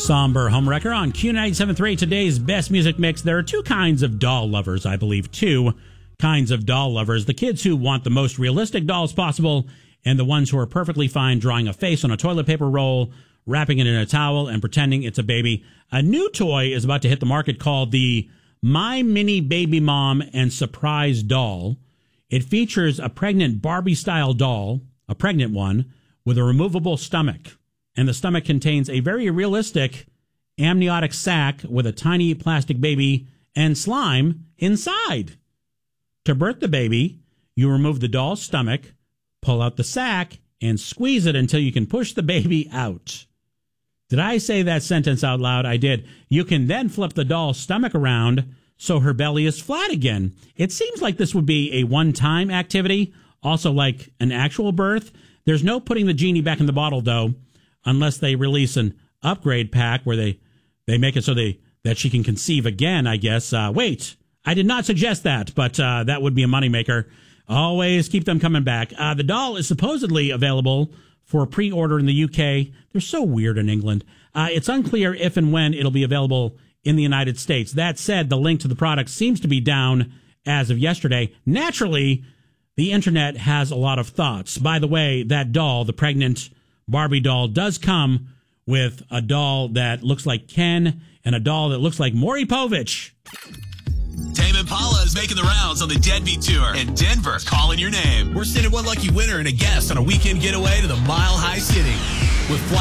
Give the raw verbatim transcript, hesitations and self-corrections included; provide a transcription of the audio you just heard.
Somber Homewrecker on Q ninety-seven point three, today's best music mix. There are two kinds of doll lovers, I believe. Two kinds of doll lovers. The kids who want the most realistic dolls possible, and the ones who are perfectly fine drawing a face on a toilet paper roll, wrapping it in a towel, and pretending it's a baby. A new toy is about to hit the market called the My Mini Baby Mom and Surprise Doll. It features a pregnant Barbie-style doll, a pregnant one, with a removable stomach. And the stomach contains a very realistic amniotic sac with a tiny plastic baby and slime inside. To birth the baby, you remove the doll's stomach, pull out the sac, and squeeze it until you can push the baby out. Did I say that sentence out loud? I did. You can then flip the doll's stomach around so her belly is flat again. It seems like this would be a one-time activity, also like an actual birth. There's no putting the genie back in the bottle, though, unless they release an upgrade pack where they, they make it so they that she can conceive again, I guess. Uh, wait, I did not suggest that, but uh, that would be a moneymaker. Always keep them coming back. Uh, the doll is supposedly available for pre-order in the U K. They're so weird in England. Uh, it's unclear if and when it'll be available in the United States. That said, the link to the product seems to be down as of yesterday. Naturally, the internet has a lot of thoughts. By the way, that doll, the pregnant Barbie doll, does come with a doll that looks like Ken and a doll that looks like Maury Povich. Tame Impala is making the rounds on the Deadbeat Tour in Denver, calling your name. We're sending one lucky winner and a guest on a weekend getaway to the Mile High City with flights